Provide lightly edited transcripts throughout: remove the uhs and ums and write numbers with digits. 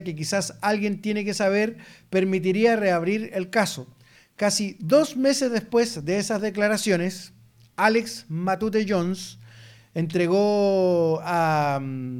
que quizás alguien tiene que saber permitiría reabrir el caso. Casi 2 meses después de esas declaraciones, Alex Matute Jones entregó a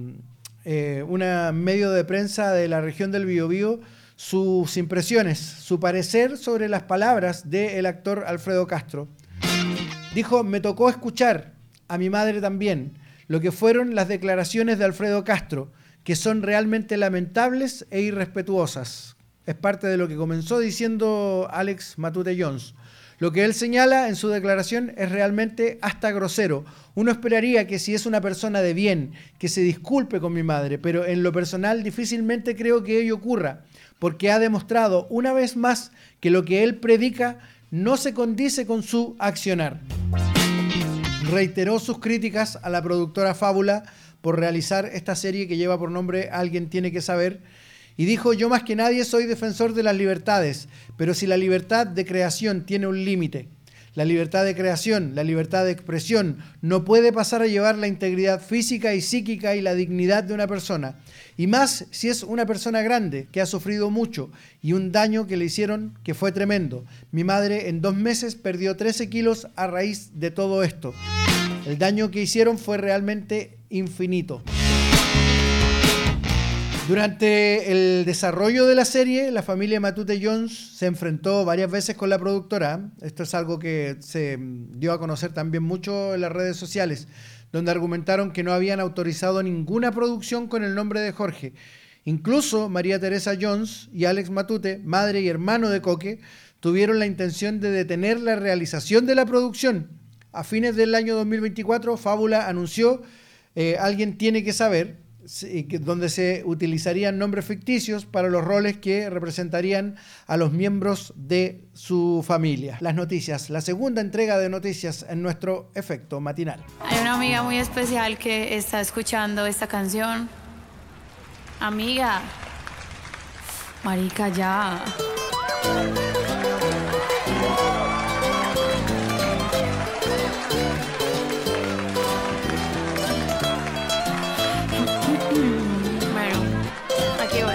un medio de prensa de la región del Biobío sus impresiones, su parecer sobre las palabras del actor Alfredo Castro. Dijo: me tocó escuchar, a mi madre también, lo que fueron las declaraciones de Alfredo Castro, que son realmente lamentables e irrespetuosas. Es parte de lo que comenzó diciendo Alex Matute Jones. Lo que él señala en su declaración es realmente hasta grosero. Uno esperaría que si es una persona de bien, que se disculpe con mi madre, pero en lo personal difícilmente creo que ello ocurra, porque ha demostrado una vez más que lo que él predica no se condice con su accionar. Reiteró sus críticas a la productora Fábula por realizar esta serie que lleva por nombre Alguien tiene que saber, y dijo: yo más que nadie soy defensor de las libertades, pero si la libertad de creación tiene un límite, la libertad de creación, la libertad de expresión, no puede pasar a llevar la integridad física y psíquica y la dignidad de una persona, y más si es una persona grande que ha sufrido mucho y un daño que le hicieron que fue tremendo. Mi madre en 2 meses perdió 13 kilos a raíz de todo esto. El daño que hicieron fue realmente infinito. Durante el desarrollo de la serie, la familia Matute Jones se enfrentó varias veces con la productora. Esto es algo que se dio a conocer también mucho en las redes sociales, donde argumentaron que no habían autorizado ninguna producción con el nombre de Jorge. Incluso María Teresa Jones y Alex Matute, madre y hermano de Coque, tuvieron la intención de detener la realización de la producción. A fines del año 2024, Fábula anunció Alguien tiene que saber, donde se utilizarían nombres ficticios para los roles que representarían a los miembros de su familia. Las noticias, la segunda entrega de noticias en nuestro efecto matinal. Hay una amiga muy especial que está escuchando esta canción. Amiga, marica, ya.